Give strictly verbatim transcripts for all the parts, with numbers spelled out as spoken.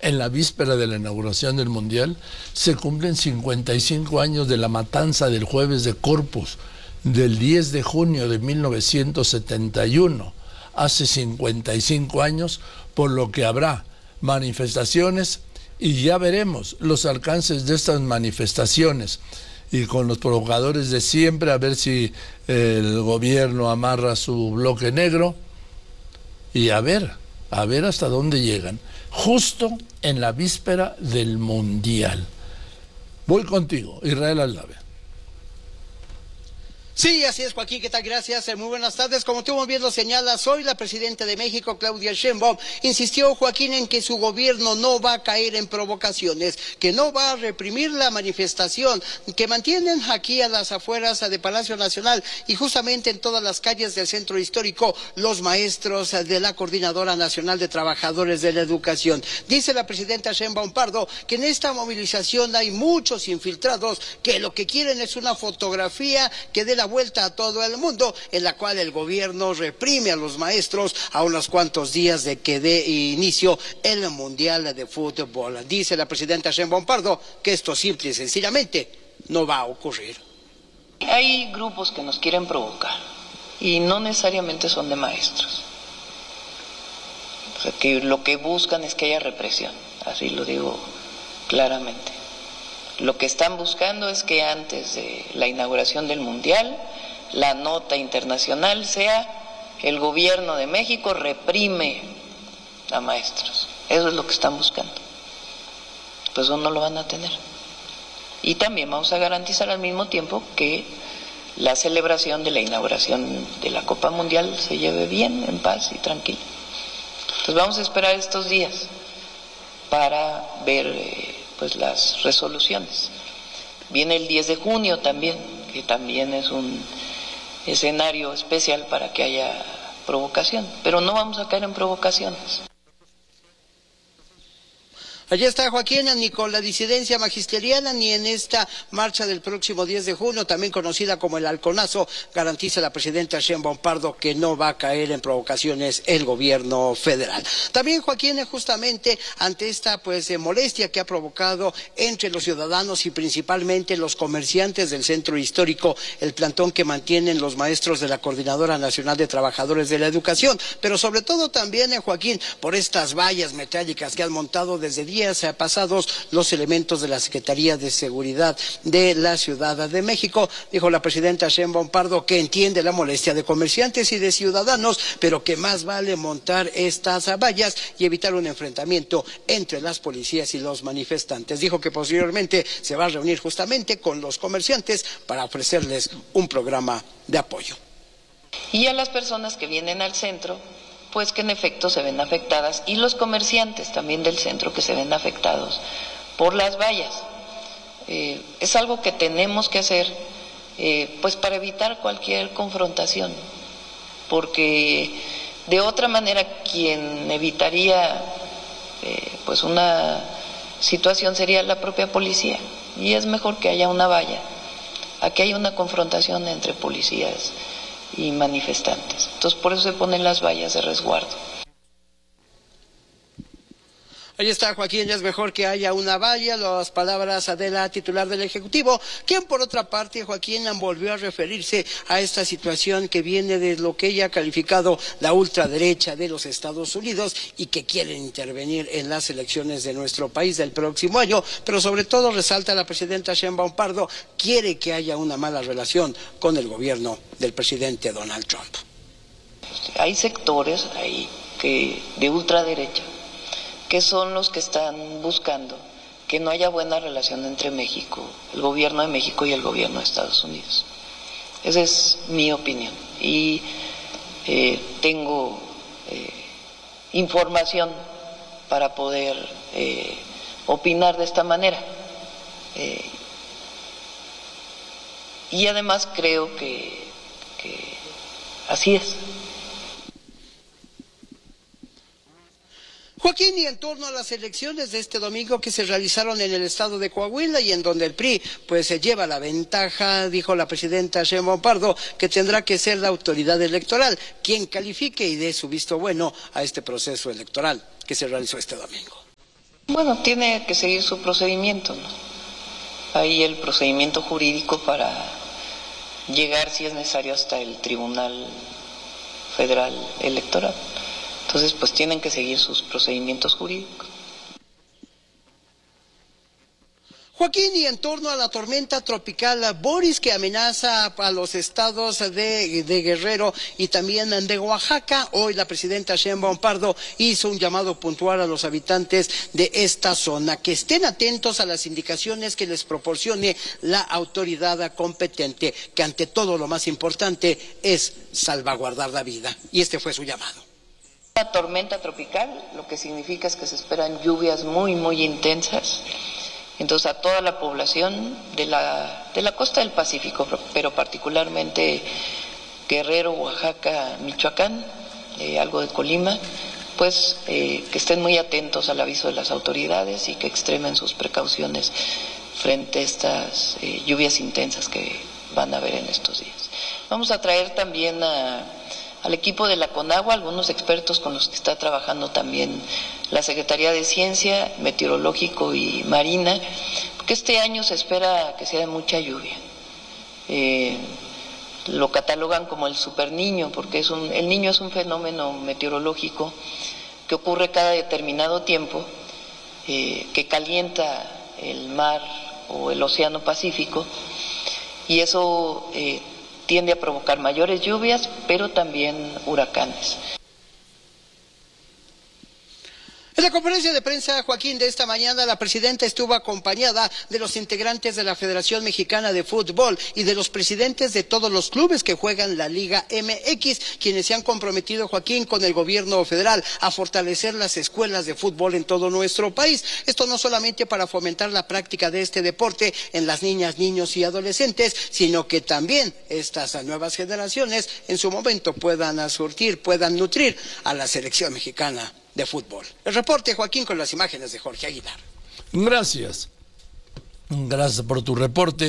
en la víspera de la inauguración del Mundial, se cumplen cincuenta y cinco años de la matanza del Jueves de Corpus, del diez de junio de mil novecientos setenta y uno, hace cincuenta y cinco años, por lo que habrá manifestaciones y ya veremos los alcances de estas manifestaciones, y con los provocadores de siempre, a ver si el gobierno amarra su bloque negro, y a ver, a ver hasta dónde llegan, justo en la víspera del Mundial. Voy contigo, Israel Aldave. Sí, así es, Joaquín, ¿qué tal? Gracias, muy buenas tardes. Como tú muy bien lo señalas, hoy la presidenta de México, Claudia Sheinbaum, insistió, Joaquín, en que su gobierno no va a caer en provocaciones, que no va a reprimir la manifestación que mantienen aquí a las afueras de Palacio Nacional y justamente en todas las calles del centro histórico los maestros de la Coordinadora Nacional de Trabajadores de la Educación. Dice la presidenta Sheinbaum Pardo que en esta movilización hay muchos infiltrados que lo que quieren es una fotografía que dé la vuelta a todo el mundo, en la cual el gobierno reprime a los maestros a unos cuantos días de que dé inicio el Mundial de Fútbol. Dice la presidenta Sheinbaum Pardo que esto simple y sencillamente no va a ocurrir. Hay grupos que nos quieren provocar y no necesariamente son de maestros. O sea, que lo que buscan es que haya represión, así lo digo claramente. Lo que están buscando es que antes de la inauguración del Mundial, la nota internacional sea: el gobierno de México reprime a maestros. Eso es lo que están buscando. Pues eso no lo van a tener. Y también vamos a garantizar al mismo tiempo que la celebración de la inauguración de la Copa Mundial se lleve bien, en paz y tranquilo. Entonces vamos a esperar estos días para ver eh, pues las resoluciones. Viene el diez de junio también, que también es un escenario especial para que haya provocación, pero no vamos a caer en provocaciones. Allí está, Joaquín, ni con la disidencia magisteriana ni en esta marcha del próximo diez de junio, también conocida como el halconazo, garantiza la presidenta Sheinbaum Pardo que no va a caer en provocaciones el gobierno federal. También, Joaquín, justamente ante esta pues molestia que ha provocado entre los ciudadanos y principalmente los comerciantes del centro histórico, el plantón que mantienen los maestros de la Coordinadora Nacional de Trabajadores de la Educación, pero sobre todo también, Joaquín, por estas vallas metálicas que han montado desde días pasados los elementos de la Secretaría de Seguridad de la Ciudad de México. Dijo la presidenta Sheinbaum Pardo que entiende la molestia de comerciantes y de ciudadanos, pero que más vale montar estas vallas y evitar un enfrentamiento entre las policías y los manifestantes. Dijo que posteriormente se va a reunir justamente con los comerciantes para ofrecerles un programa de apoyo. Y a las personas que vienen al centro, pues que en efecto se ven afectadas, y los comerciantes también del centro que se ven afectados por las vallas. Eh, es algo que tenemos que hacer eh, pues para evitar cualquier confrontación, porque de otra manera quien evitaría eh, pues una situación sería la propia policía, y es mejor que haya una valla a que haya una confrontación entre policías y manifestantes. Entonces por eso se ponen las vallas de resguardo. Ahí está, Joaquín, es mejor que haya una valla, las palabras de la titular del Ejecutivo, quien por otra parte, Joaquín, volvió a referirse a esta situación que viene de lo que ella ha calificado la ultraderecha de los Estados Unidos y que quieren intervenir en las elecciones de nuestro país del próximo año, pero sobre todo resalta la presidenta Sheinbaum Pardo, quiere que haya una mala relación con el gobierno del presidente Donald Trump. Hay sectores ahí que de ultraderecha que son los que están buscando que no haya buena relación entre México, el gobierno de México y el gobierno de Estados Unidos. Esa es mi opinión y eh, tengo eh, información para poder eh, opinar de esta manera. Eh, y además creo que, que así es. Joaquín, y en torno a las elecciones de este domingo que se realizaron en el estado de Coahuila y en donde el P R I pues se lleva la ventaja, dijo la presidenta Sheinbaum Pardo que tendrá que ser la autoridad electoral quien califique y dé su visto bueno a este proceso electoral que se realizó este domingo. Bueno, tiene que seguir su procedimiento, ¿no? Ahí el procedimiento jurídico para llegar, si es necesario, hasta el Tribunal Federal Electoral. Entonces, pues tienen que seguir sus procedimientos jurídicos. Joaquín, y en torno a la tormenta tropical Boris, que amenaza a los estados de, de Guerrero y también de Oaxaca, hoy la presidenta Sheinbaum Pardo hizo un llamado puntual a los habitantes de esta zona, que estén atentos a las indicaciones que les proporcione la autoridad competente, que ante todo lo más importante es salvaguardar la vida, y este fue su llamado. Una tormenta tropical, lo que significa es que se esperan lluvias muy, muy intensas. Entonces, a toda la población de la, de la costa del Pacífico, pero particularmente Guerrero, Oaxaca, Michoacán, eh, algo de Colima, pues eh, que estén muy atentos al aviso de las autoridades y que extremen sus precauciones frente a estas eh, lluvias intensas que van a haber en estos días. Vamos a traer también a, al equipo de la CONAGUA, algunos expertos con los que está trabajando también la Secretaría de Ciencia, Meteorológico y Marina, porque este año se espera que sea de mucha lluvia. Eh, lo catalogan como el superniño, porque es un, el niño es un fenómeno meteorológico que ocurre cada determinado tiempo, eh, que calienta el mar o el océano Pacífico, y eso eh, tiende a provocar mayores lluvias, pero también huracanes. En la conferencia de prensa, Joaquín, de esta mañana, la presidenta estuvo acompañada de los integrantes de la Federación Mexicana de Fútbol y de los presidentes de todos los clubes que juegan la Liga M X, quienes se han comprometido, Joaquín, con el gobierno federal a fortalecer las escuelas de fútbol en todo nuestro país. Esto no solamente para fomentar la práctica de este deporte en las niñas, niños y adolescentes, sino que también estas nuevas generaciones en su momento puedan surtir, puedan nutrir a la selección mexicana de fútbol. El reporte, Joaquín, con las imágenes de Jorge Aguilar. Gracias. Gracias por tu reporte.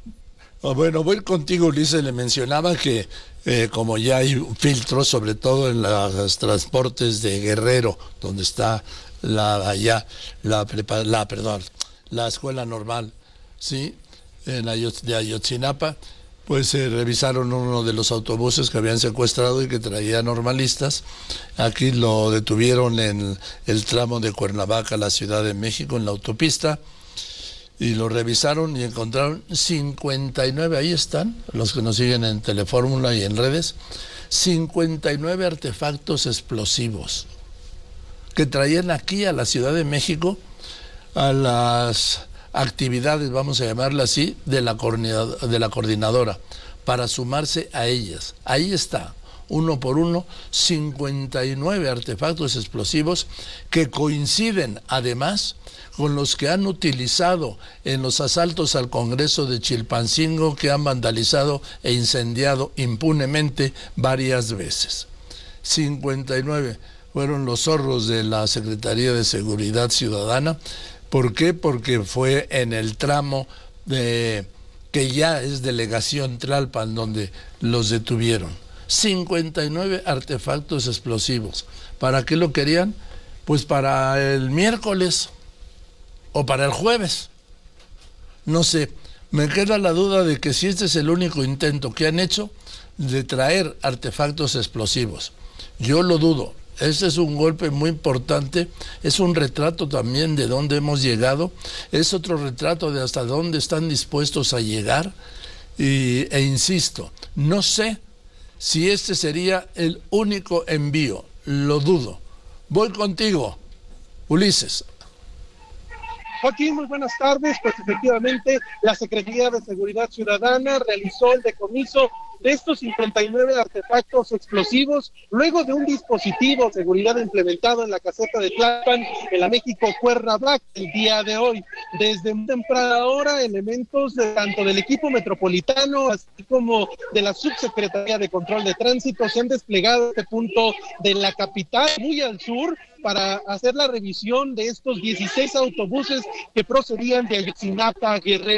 Bueno, voy contigo, Ulises. Le mencionaba que eh, como ya hay filtros, sobre todo en los transportes de Guerrero, donde está la allá la, la perdón la escuela normal, sí, en Ayot, de Ayotzinapa, pues se eh, revisaron uno de los autobuses que habían secuestrado y que traía normalistas. Aquí lo detuvieron en el tramo de Cuernavaca a la Ciudad de México, en la autopista, y lo revisaron y encontraron cincuenta y nueve, ahí están, los que nos siguen en Telefórmula y en redes, cincuenta y nueve artefactos explosivos que traían aquí a la Ciudad de México a las actividades, vamos a llamarla así, de la, de la coordinadora, para sumarse a ellas. Ahí está, uno por uno, cincuenta y nueve artefactos explosivos que coinciden además con los que han utilizado en los asaltos al Congreso de Chilpancingo, que han vandalizado e incendiado impunemente varias veces. cincuenta y nueve fueron los zorros de la Secretaría de Seguridad Ciudadana. ¿Por qué? Porque fue en el tramo de, que ya es delegación Tlalpan, donde los detuvieron. cincuenta y nueve artefactos explosivos. ¿Para qué lo querían? Pues para el miércoles o para el jueves. No sé, me queda la duda de que si este es el único intento que han hecho de traer artefactos explosivos. Yo lo dudo. Este es un golpe muy importante, es un retrato también de dónde hemos llegado, es otro retrato de hasta dónde están dispuestos a llegar, y, e insisto, no sé si este sería el único envío, lo dudo. Voy contigo, Ulises. Joaquín, muy buenas tardes. Pues efectivamente la Secretaría de Seguridad Ciudadana realizó el decomiso de estos cincuenta y nueve artefactos explosivos, luego de un dispositivo de seguridad implementado en la caseta de Tlalpan, en la México Cuernavaca, el día de hoy. Desde muy temprana hora, elementos de, tanto del equipo metropolitano, así como de la Subsecretaría de Control de Tránsito, se han desplegado a este punto de la capital, muy al sur, para hacer la revisión de estos dieciséis autobuses que procedían de Ayotzinapa, Guerrero.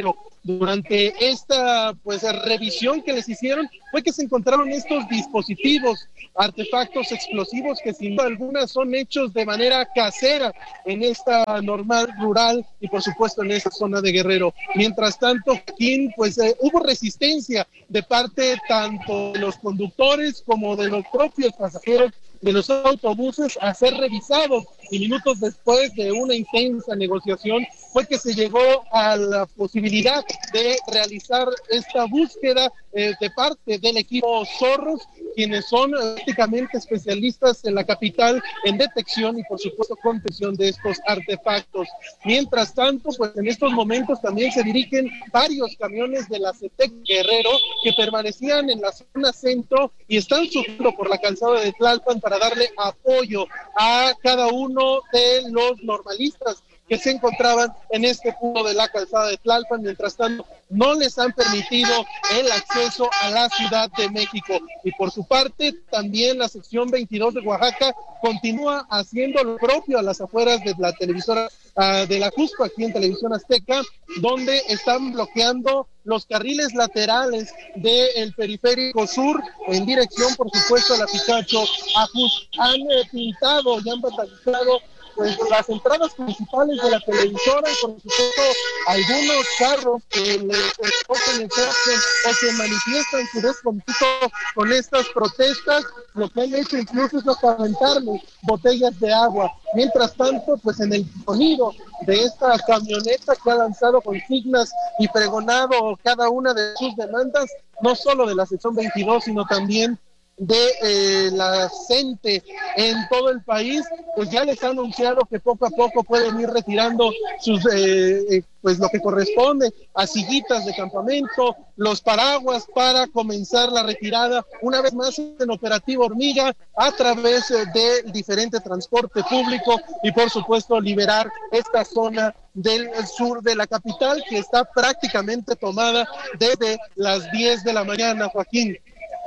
durante esta pues revisión que les hicieron fue que se encontraron estos dispositivos, artefactos explosivos que sin duda alguna son hechos de manera casera en esta normal rural y por supuesto en esa zona de Guerrero. Mientras tanto, Joaquín, pues eh, hubo resistencia de parte tanto de los conductores como de los propios pasajeros de los autobuses a ser revisados, y minutos después de una intensa negociación fue que se llegó a la posibilidad de realizar esta búsqueda eh, de parte del equipo Zorros, quienes son prácticamente especialistas en la capital en detección y por supuesto contención de estos artefactos. Mientras tanto, pues en estos momentos también se dirigen varios camiones de la CETEC Guerrero que permanecían en la zona centro y están subiendo por la calzada de Tlalpan para darle apoyo a cada uno de los normalistas que se encontraban en este punto de la calzada de Tlalpan. Mientras tanto, no les han permitido el acceso a la Ciudad de México. Y por su parte, también la sección veintidós de Oaxaca continúa haciendo lo propio a las afueras de la televisora uh, de la Jusco, aquí en Televisión Azteca, donde están bloqueando los carriles laterales del periférico sur en dirección, por supuesto, a la Picacho Ajus. Han eh, pintado y han vandalizado pues las entradas principales de la televisora y por supuesto algunos carros que le tocan el claxon o que manifiestan su descontento con estas protestas. Lo que han hecho incluso es aventarle botellas de agua. Mientras tanto, pues en el sonido de esta camioneta que ha lanzado consignas y pregonado cada una de sus demandas, no solo de la sección veintidós, sino también de eh, la CENTE en todo el país, pues ya les ha anunciado que poco a poco pueden ir retirando sus eh, eh, pues lo que corresponde a sillitas de campamento, los paraguas para comenzar la retirada una vez más en operativo hormiga a través eh, del diferente transporte público y por supuesto liberar esta zona del sur de la capital que está prácticamente tomada desde las diez de la mañana, Joaquín.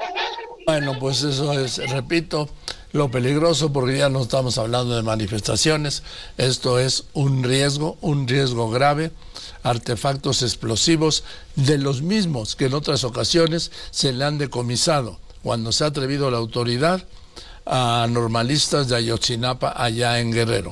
Bueno, pues eso es, repito, lo peligroso, porque ya no estamos hablando de manifestaciones. Esto es un riesgo, un riesgo grave, artefactos explosivos de los mismos que en otras ocasiones se le han decomisado cuando se ha atrevido la autoridad a normalistas de Ayotzinapa allá en Guerrero.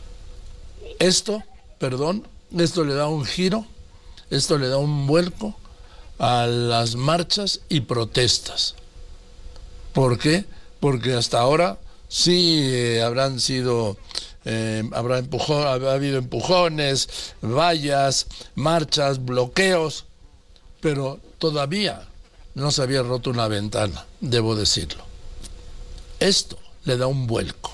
Esto, perdón, esto le da un giro, esto le da un vuelco a las marchas y protestas. ¿Por qué? Porque hasta ahora sí eh, habrán sido, eh, habrá empujón, habrá habido empujones, vallas, marchas, bloqueos, pero todavía no se había roto una ventana, debo decirlo. Esto le da un vuelco.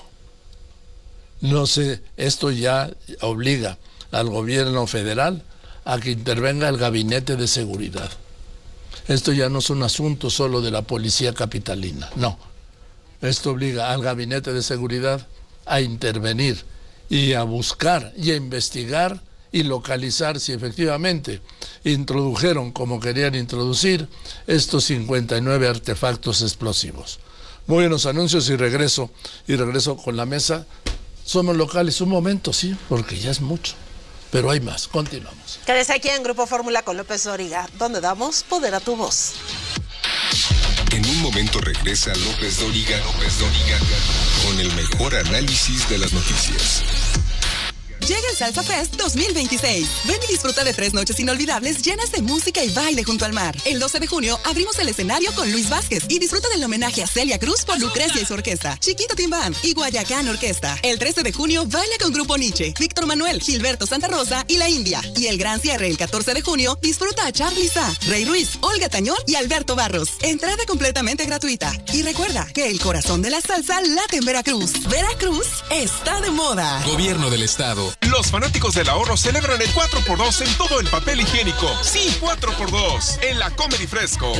No sé, esto ya obliga al gobierno federal a que intervenga el gabinete de seguridad. Esto ya no es un asunto solo de la policía capitalina, no. Esto obliga al gabinete de seguridad a intervenir y a buscar y a investigar y localizar si efectivamente introdujeron, como querían introducir, estos cincuenta y nueve artefactos explosivos. Muy buenos anuncios y regreso, y regreso con la mesa. Somos locales, un momento, sí, porque ya es mucho. Pero hay más, continuamos. Quédese aquí en Grupo Fórmula con López Dóriga, donde damos poder a tu voz. En un momento regresa López Dóriga, López Dóriga, con el mejor análisis de las noticias. Llega el Salsa Fest dos mil veintiséis. Ven y disfruta de tres noches inolvidables llenas de música y baile junto al mar. El doce de junio abrimos el escenario con Luis Vázquez y disfruta del homenaje a Celia Cruz por Lucrecia y su orquesta, Chiquito Tim Band y Guayacán Orquesta. El trece de junio baila con Grupo Nietzsche, Víctor Manuel, Gilberto Santa Rosa y La India. Y el gran cierre el catorce de junio disfruta a Charly Sá, Rey Ruiz, Olga Tañón y Alberto Barros. Entrada completamente gratuita. Y recuerda que el corazón de la salsa late en Veracruz. Veracruz está de moda. Gobierno del Estado. Los fanáticos del ahorro celebran el cuatro por dos en todo el papel higiénico. Sí, cuatro por dos en la Comedy Fresco.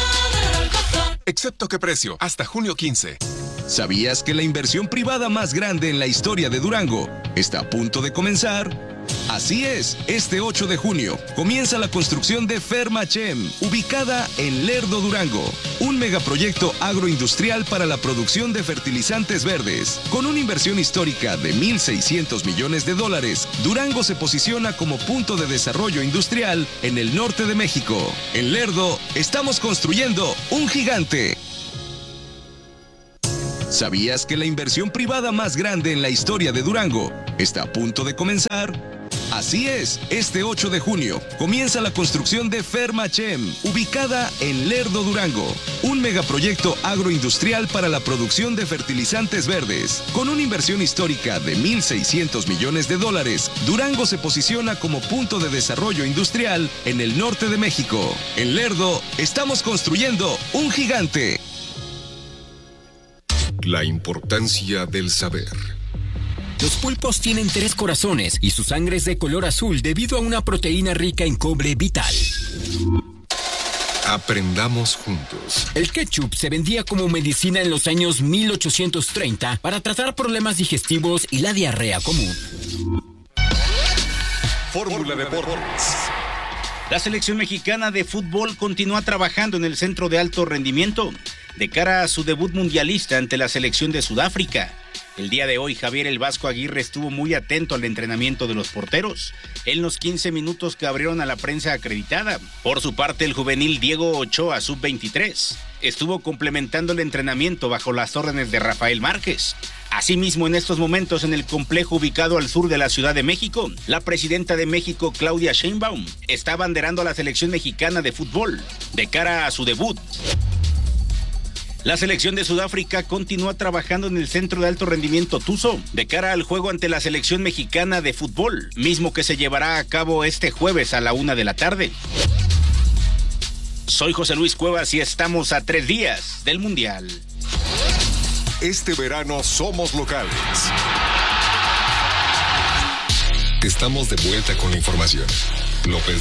Excepto qué precio, hasta junio quince. ¿Sabías que la inversión privada más grande en la historia de Durango está a punto de comenzar? Así es, este ocho de junio comienza la construcción de Fermachem, ubicada en Lerdo, Durango. Un megaproyecto agroindustrial para la producción de fertilizantes verdes. Con una inversión histórica de mil seiscientos millones de dólares, Durango se posiciona como punto de desarrollo industrial en el norte de México. En Lerdo, estamos construyendo un gigante. ¿Sabías que la inversión privada más grande en la historia de Durango está a punto de comenzar? Así es, este ocho de junio comienza la construcción de Fermachem, ubicada en Lerdo, Durango. Un megaproyecto agroindustrial para la producción de fertilizantes verdes. Con una inversión histórica de mil seiscientos millones de dólares, Durango se posiciona como punto de desarrollo industrial en el norte de México. En Lerdo, estamos construyendo un gigante. La importancia del saber. Los pulpos tienen tres corazones y su sangre es de color azul debido a una proteína rica en cobre vital. Aprendamos juntos. El ketchup se vendía como medicina en los años mil ochocientos treinta para tratar problemas digestivos y la diarrea común. Fórmula Deportes. La selección mexicana de fútbol continúa trabajando en el centro de alto rendimiento de cara a su debut mundialista ante la selección de Sudáfrica. El día de hoy, Javier El Vasco Aguirre estuvo muy atento al entrenamiento de los porteros en los quince minutos que abrieron a la prensa acreditada. Por su parte, el juvenil Diego Ochoa, sub veintitrés, estuvo complementando el entrenamiento bajo las órdenes de Rafael Márquez. Asimismo, en estos momentos, en el complejo ubicado al sur de la Ciudad de México, la presidenta de México, Claudia Sheinbaum, está abanderando a la selección mexicana de fútbol de cara a su debut. La selección de Sudáfrica continúa trabajando en el centro de alto rendimiento Tuzo de cara al juego ante la selección mexicana de fútbol, mismo que se llevará a cabo este jueves a la una de la tarde. Soy José Luis Cuevas y estamos a tres días del Mundial. Este verano somos locales. Estamos de vuelta con la información. López